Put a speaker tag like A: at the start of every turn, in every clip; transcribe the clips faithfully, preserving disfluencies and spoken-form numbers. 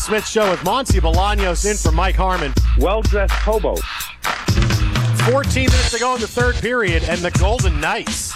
A: Smith Show with Monty Bolaños in for Mike Harmon.
B: Well-dressed hobo.
A: fourteen minutes to go in the third period, and the Golden Knights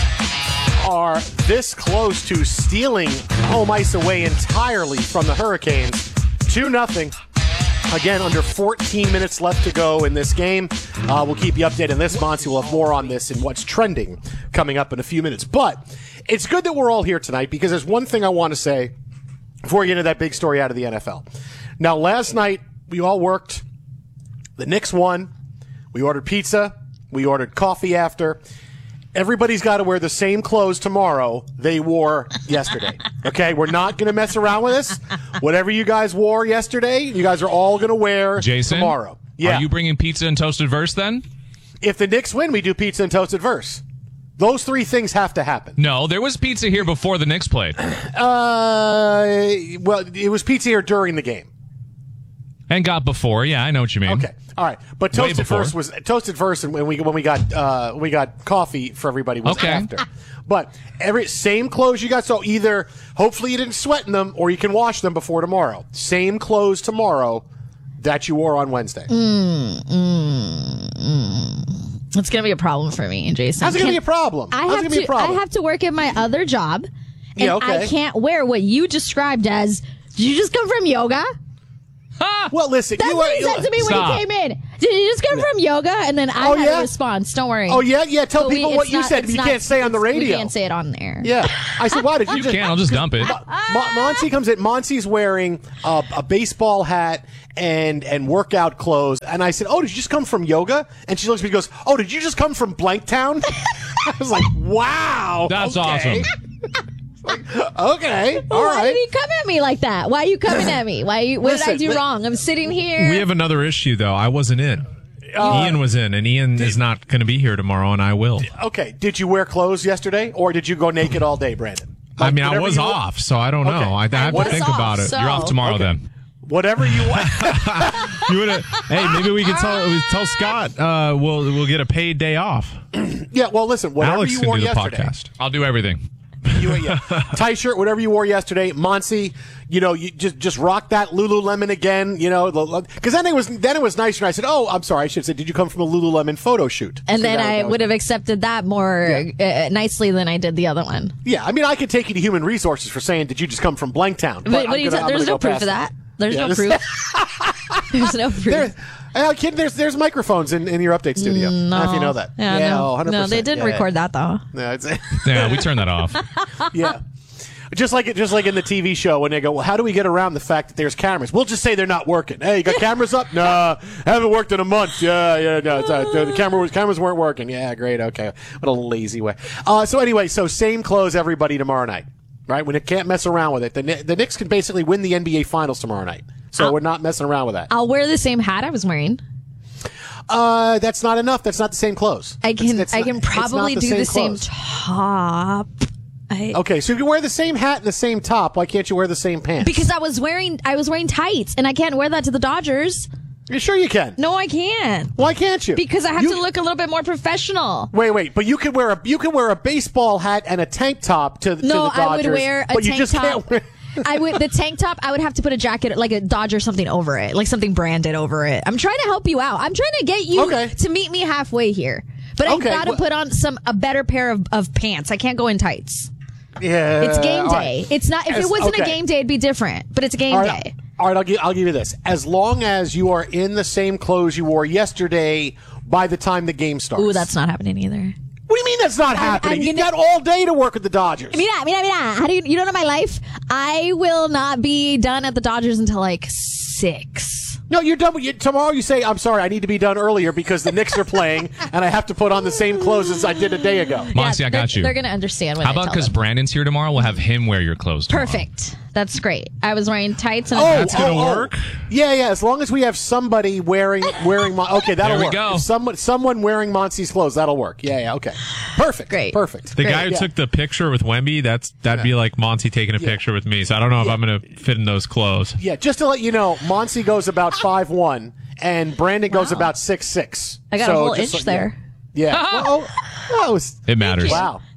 A: are this close to stealing home ice away entirely from the Hurricanes. two nothing. Again, under fourteen minutes left to go in this game. Uh, we'll keep you updated on this. Monty will have more on this and what's trending coming up in a few minutes. But it's good that we're all here tonight because there's one thing I want to say before we get into that big story out of the N F L. Now, last night, we all worked. The Knicks won. We ordered pizza. We ordered coffee after. Everybody's got to wear the same clothes tomorrow they wore yesterday. Okay? We're not going to mess around with this. Whatever you guys wore yesterday, you guys are all going to wear
C: Jason,
A: tomorrow. Yeah.
C: Are you bringing pizza and toasted verse then?
A: If the Knicks win, we do pizza and toasted verse. Those three things have to happen.
C: No, there was pizza here before the Knicks played.
A: Uh, well, it was pizza here during the game.
C: And got before. Yeah, I know what you mean.
A: Okay, all right. But
C: Way
A: toasted
C: before.
A: verse was toasted verse, and when we when we got uh, we got coffee for everybody was
C: Okay.
A: after. But every same clothes you got. So either hopefully you didn't sweat in them, or you can wash them before tomorrow. Same clothes tomorrow that you wore on Wednesday.
D: Mm, mm, mm. It's gonna be a problem for me, Jason.
A: How's it gonna
D: Can-
A: be a problem?
D: I
A: How's it
D: have
A: gonna be a
D: to.
A: problem?
D: I have to work at my other job, and
A: Yeah, okay.
D: I can't wear what you described as. Did you just come from yoga?
A: Well, listen,
D: That's
A: you
D: what
A: were,
D: he said to me
C: Stop.
D: when he came in. Did you just come from yoga? And then I
A: Oh,
D: had
A: yeah?
D: a response. Don't worry.
A: Oh yeah, yeah. Tell
D: But we-
A: people what
D: it's
A: you
D: not-
A: said.
D: it's
A: You
D: not-
A: can't say on the
D: it's-
A: radio.
D: We can't say it on there.
A: Yeah, I said, why did you,
C: You
A: just?
C: can. I'll just dump it.
A: Mo- Monty comes in. Monty's wearing a, a baseball hat and and workout clothes, and I said, "Oh, did you just come from yoga?" And she looks at me and goes, "Oh, did you just come from Blanktown?" I was like, "Wow,
C: That's
A: okay."
C: awesome.
A: Okay, all
D: Why
A: right.
D: did he come at me like that? Why are you coming at me? Why? You, what
A: Listen,
D: did I do
A: li-
D: wrong? I'm sitting here.
E: We have another issue, though. I wasn't in.
A: Uh,
E: Ian was in, and Ian is not going to be here tomorrow, and I will.
A: Okay, did you wear clothes yesterday, or did you go naked all day, Brandon?
E: I
A: Like,
E: mean, I
A: whatever
E: was
A: you wa-
E: off, so I don't know.
A: Okay.
E: I, I have
D: was
E: to think
D: off,
E: about it.
D: so-
C: You're off tomorrow
A: Okay.
C: then.
A: Whatever you want.
E: You wanna, hey, maybe we can tell tell Scott uh, we'll we'll get a paid day off.
A: Yeah, well, listen. Whatever
E: Alex
A: you
E: can
A: wore
E: do the
A: yesterday.
E: podcast.
C: I'll do everything.
A: You, yeah. Tight shirt, whatever you wore yesterday, Monty. You know, you just just rock that Lululemon again. You know, because then it was then it was nicer. And I said, "Oh, I'm sorry. I should say, did you come from a Lululemon photo shoot?"
D: and
A: So
D: then
A: that-
D: I
A: that was-
D: would have accepted that more uh, nicely than I did the other one.
A: Yeah, I mean, I could take you to human resources for saying, "Did you just come from Blanktown?"
D: But, what
A: I'm
D: are you
A: gonna-
D: ta-
A: I'm
D: there's
A: gonna
D: no
A: go
D: proof
A: past
D: of that. There's
A: Yeah,
D: no
A: this-
D: proof. There's no proof.
A: There, uh, kid, there's there's microphones in, in your update studio.
D: no.
A: I don't know if you know that.
D: Yeah, no.
A: oh, one hundred percent.
D: No, they did
A: Yeah,
D: record that though.
A: Yeah, it's,
C: Yeah, we turned that off.
A: yeah. Just like just like in the T V show when they go, well, how do we get around the fact that there's cameras? We'll just say they're not working. Hey, you got cameras up? Nah, haven't worked in a month. Yeah, yeah, no, it's, uh, the camera was, cameras weren't working. Yeah, great, okay. What a lazy way. Uh, so anyway, so same clothes everybody tomorrow night, right? When it can't mess around with it, the Kni- the Knicks can basically win the N B A Finals tomorrow night. So
D: I'll-
A: we're not messing around with that.
D: I'll wear the same hat I was wearing.
A: Uh, that's not enough. That's not the same clothes.
D: I can
A: It's- it's
D: I
A: not-
D: can
A: it's not
D: probably
A: the
D: do
A: same
D: the same
A: clothes.
D: top. I,
A: Okay, so if you wear the same hat and the same top, why can't you wear the same pants?
D: because I was wearing I was wearing tights and I can't wear that to the Dodgers.
A: You sure you can.
D: No, I can't.
A: Why can't you?
D: Because I have
A: You-
D: to look a little bit more professional.
A: Wait, wait, but you could wear a you can wear a baseball hat and a tank top to, to
D: No,
A: the Dodgers.
D: I would wear a
A: but you
D: tank
A: just
D: top.
A: Can't wear,
D: I would the tank top. I would have to put a jacket like a Dodger something over it, like something branded over it. I'm trying to help you out. I'm trying to get you
A: Okay.
D: to meet me halfway here. But
A: Okay,
D: I got to
A: well-
D: put on some a better pair of, of pants. I can't go in tights.
A: yeah,
D: It's game
A: all
D: day.
A: right.
D: It's not. If
A: As-
D: it wasn't
A: okay.
D: a game day, it'd be different. But it's game
A: All right,
D: day.
A: all right, I'll give I'll give you this. As long as you are in the same clothes you wore yesterday by the time the game starts.
D: Ooh, that's not happening either.
A: What do you mean that's not happening?
D: I'm
A: You
D: gonna-
A: got all day to work with the Dodgers.
D: Mira, mira, mira. How do you? You don't know my life. I will not be done at the Dodgers until like six.
A: No, you're done. With, you, tomorrow you say, I'm sorry, I need to be done earlier because the Knicks are playing and I have to put on the same clothes as I did a day ago.
C: Monty, I got
D: they're-
C: you.
D: They're gonna understand when
C: How
D: I
C: about
D: tell
C: because
D: them.
C: Brandon's here tomorrow? We'll have him wear your clothes tomorrow.
D: Perfect. That's great. I was wearing tights and
A: Oh,
E: That's gonna
A: oh, oh.
E: work?
A: Yeah, yeah. As long as we have somebody wearing wearing Mon- okay, that'll
C: There we
A: work.
C: go.
A: If someone someone wearing Monty's clothes, that'll work. Yeah, yeah. Okay, perfect.
D: Great.
A: Perfect.
E: The
A: Great,
E: guy who
A: yeah.
E: took the picture with Wemby, that's that'd be like Monty taking a picture with me. So I don't know if I'm going to fit in those clothes.
A: Yeah, just to let you know, Monty goes about five one, and Brandon goes about six six.
D: I got
A: so
D: a whole
A: just
D: inch
A: so- yeah.
D: there.
A: Yeah. well, oh, that was
C: It matters.
A: wow.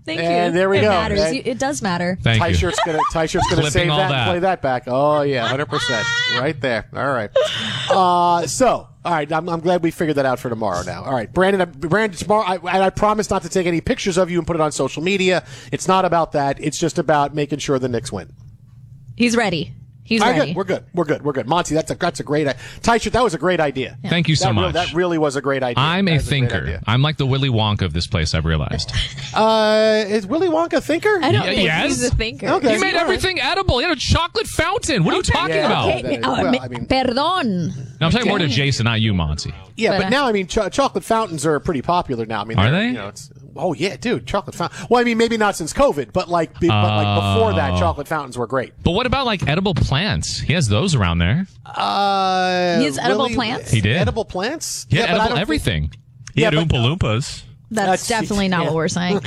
D: Thank
A: And
D: you.
A: there we
D: it
A: go.
D: Matters.
A: And-
D: You- It does matter.
C: Thank
A: Ty
C: you.
A: Shirt's gonna Ty Shirt's gonna
C: Clipping
A: save
C: all
A: that,
C: that.
A: and play that back. Oh yeah, hundred percent, right there. All right. Uh, so all right, I'm, I'm glad we figured that out for tomorrow. Now, all right, Brandon. uh, Brandon, tomorrow, I, and I promise not to take any pictures of you and put it on social media. It's not about that. It's just about making sure the Knicks win.
D: He's ready. He's
A: All right,
D: ready.
A: good. We're good. We're good. We're good. Monty, that's a that's a great. Ty Shirt, that was a great idea.
C: Thank you so
A: that, real-
C: much.
A: that really was a great idea.
C: I'm a
A: That was great
C: thinker.
A: idea.
C: I'm like the Willy Wonka of this place, I've realized.
A: Uh, is Willy Wonka a thinker?
D: I don't
C: Yeah,
D: think
C: yes.
D: he's a thinker.
A: Okay.
C: He made
A: All right.
C: everything edible. He had a chocolate fountain. What are you talking
A: Yeah,
C: about?
A: okay.
D: Okay.
A: that is-
D: Oh,
A: well,
D: me-
A: I mean-
D: perdón.
C: No, I'm talking more to Jason, not you, Monty.
A: Yeah,
D: But,
A: but
D: uh,
A: now I mean, ch- chocolate fountains are pretty popular now. I mean,
C: Are
A: they're-
C: they?
A: You know, it's oh yeah, dude, chocolate fountain. Well, I mean, maybe not since COVID, but like, be, but like before that, chocolate fountains were great.
C: But what about like edible plants? He has those around there.
A: Uh,
D: He has edible
A: Willy-
D: plants?
C: He did.
A: edible plants.
C: He
A: yeah,
C: had
A: but I
C: edible
A: don't think-
C: everything.
E: He had
A: Yeah, but-
E: Oompa Loompas.
D: That's,
A: That's-
D: definitely not
A: yeah.
D: what we're saying.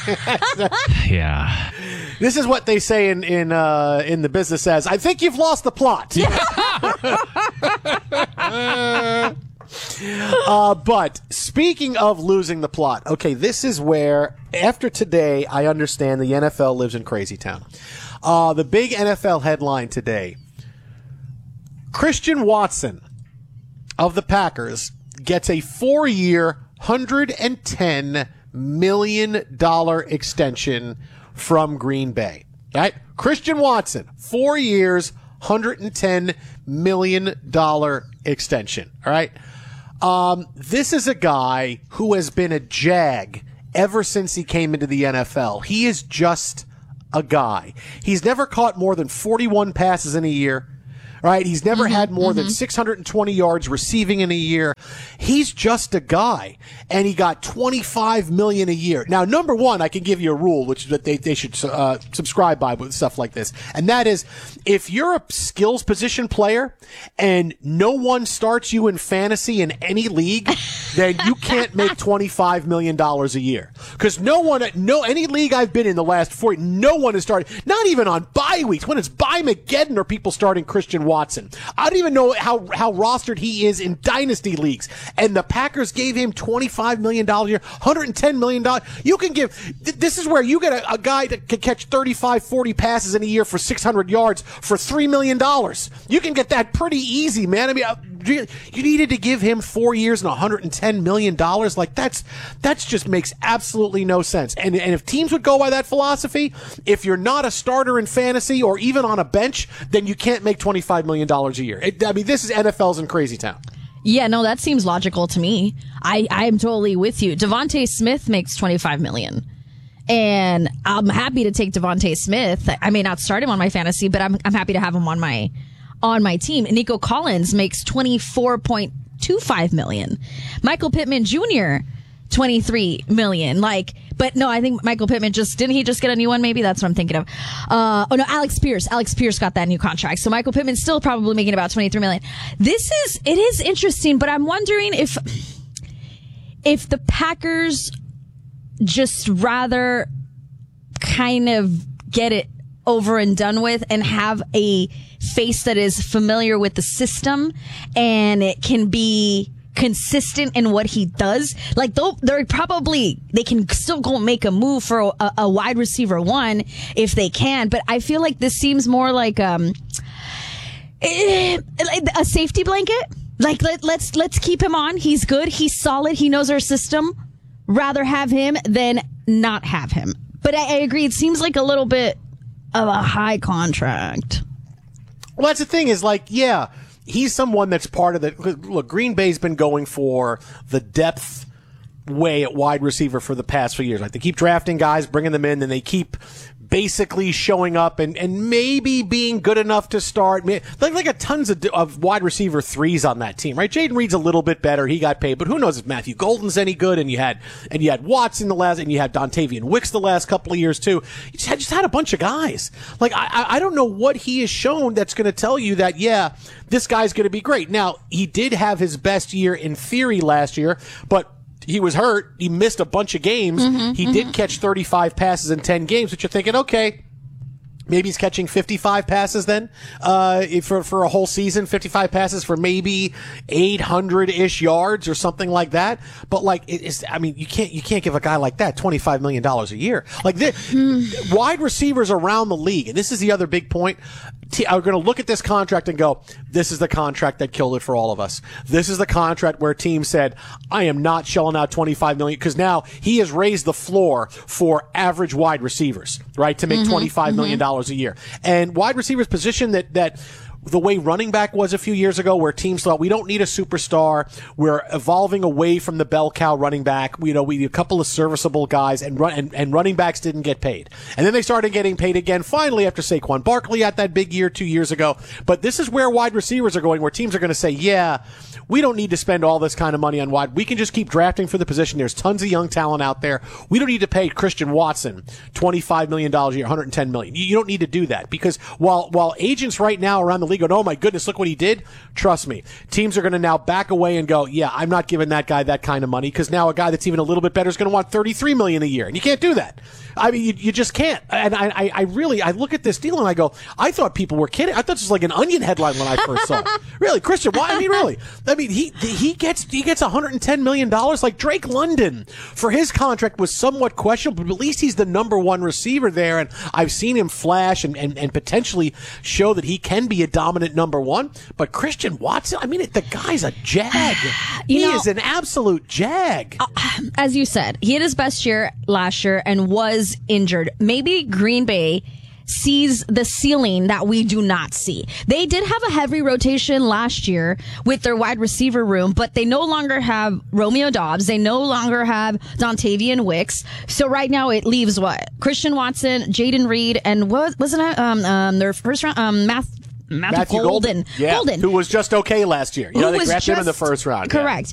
C: Yeah.
A: This is what they say in in uh, in the business as I think you've lost the plot. uh, but speaking of losing the plot, okay, this is where after today I understand the N F L lives in crazy town. Uh, the big N F L headline today: Christian Watson of the Packers gets a four-year, one hundred ten million dollars extension from Green Bay. Right? Christian Watson, four years, one hundred ten million dollars extension. All right? Um, this is a guy who has been a Jag ever since he came into the N F L. He is just a guy. He's never caught more than forty-one passes in a year. Right? He's never had more than six hundred twenty yards receiving in a year. He's just a guy. And he got twenty-five million dollars a year. Now, number one, I can give you a rule, which is that they, they should uh, subscribe by with stuff like this. And that is, if you're a skills position player and no one starts you in fantasy in any league, then you can't make twenty-five million dollars a year. Because no one, no, any league I've been in the last four, no one has started, not even on bye weeks. When it's bye Mageddon are people starting Christian Watson. I don't even know how, how rostered he is in dynasty leagues. And the Packers gave him twenty-five million dollars a year, one hundred ten million dollars. You can give, th- this is where you get a, a guy that can catch thirty-five, forty passes in a year for six hundred yards for three million dollars. You can get that pretty easy, man. I mean, uh, you you needed to give him four years and one hundred ten million dollars. Like that's, that's just makes absolutely no sense. And, and if teams would go by that philosophy, if you're not a starter in fantasy or even on a bench, then you can't make twenty-five million dollars a year. It, I mean, this is N F L's in crazy town.
D: Yeah, no, that seems logical to me. I, I am totally with you. Devontae Smith makes twenty-five million dollars. And I'm happy to take Devontae Smith. I may not start him on my fantasy, but I'm I'm happy to have him on my on my team. Nico Collins makes twenty-four point two five million dollars. Michael Pittman Junior twenty-three million dollars. Like, but no, I think Michael Pittman just didn't he just get a new one? Maybe that's what I'm thinking of. Uh, oh no, Alex Pierce. Alex Pierce got that new contract. So Michael Pittman's still probably making about twenty-three million dollars. This is it is interesting, but I'm wondering if if the Packers just rather kind of get it over and done with and have a face that is familiar with the system and it can be consistent in what he does. Like though they're probably they can still go make a move for a, a wide receiver one if they can, but I feel like this seems more like um a safety blanket. Like let, let's let's keep him on. He's good. He's solid. He knows our system. Rather have him than not have him. But I, I agree. It seems like a little bit of a high contract.
A: Well, that's the thing is like, yeah, he's someone that's part of the look. Green Bay's been going for the depth way at wide receiver for the past few years. Like they keep drafting guys, bringing them in, and they keep basically showing up and, and maybe being good enough to start. Like, like a tons of, of wide receiver threes on that team, right? Jaden Reed's a little bit better. He got paid, but who knows if Matthew Golden's any good? And you had, and you had Watson the last, and you had Dontavian Wicks the last couple of years too. You just had, just had a bunch of guys. Like, I, I don't know what he has shown that's going to tell you that, yeah, this guy's going to be great. Now, he did have his best year in theory last year, but he was hurt. He missed a bunch of games.
D: Mm-hmm,
A: he
D: mm-hmm.
A: did catch thirty-five passes in ten games, but you're thinking, okay, Maybe he's catching fifty-five passes then uh, for for a whole season, fifty-five passes for maybe eight hundred ish yards or something like that. But like, it is, I mean, you can't you can't give a guy like that twenty-five million dollars a year. Like this, mm. wide receivers around the league, and this is the other big point. T- are going to look at this contract and go, this is the contract that killed it for all of us. This is the contract where teams said, I am not shelling out twenty-five million dollars, because now he has raised the floor for average wide receivers, right, to make mm-hmm, twenty-five million dollars mm-hmm. a year. And wide receivers position that, that the way running back was a few years ago, where teams thought we don't need a superstar. We're evolving away from the bell cow running back. We, you know, we need a couple of serviceable guys, and run and, and running backs didn't get paid. And then they started getting paid again finally after Saquon Barkley had that big year two years ago. But this is where wide receivers are going, where teams are going to say, yeah, we don't need to spend all this kind of money on wide. We can just keep drafting for the position. There's tons of young talent out there. We don't need to pay Christian Watson twenty-five million dollars a year, one hundred ten million dollars. You don't need to do that, because while while agents right now around the league go, oh my goodness, look what he did. Trust me, teams are going to now back away and go, yeah, I'm not giving that guy that kind of money, because now a guy that's even a little bit better is going to want thirty-three million dollars a year, and you can't do that. I mean, you, you just can't. And I, I, I really, I look at this deal and I go, I thought people were kidding. I thought this was like an Onion headline when I first saw it. Really, Christian? Why? I mean, really? I mean, he he gets he gets one hundred ten million dollars. Like Drake London, for his contract was somewhat questionable, but at least he's the number one receiver there, and I've seen him flash and, and, and potentially show that he can be a dominant number one. But Christian Watson, I mean, the guy's a jag.
D: You
A: he
D: know,
A: is an absolute jag.
D: Uh, as you said, he had his best year last year and was injured. Maybe Green Bay sees the ceiling that we do not see. They did have a heavy rotation last year with their wide receiver room, but they no longer have Romeo Doubs. They no longer have Dontavian Wicks. So right now it leaves what? Christian Watson, Jaden Reed, and what wasn't it um, um their first round um Math Matthew,
A: Matthew
D: Golden.
A: Golden. Yeah,
D: Golden.
A: Who was just okay last year. You
D: Who
A: know, they
D: was
A: grabbed him in the
D: just-
A: first round.
D: Correct.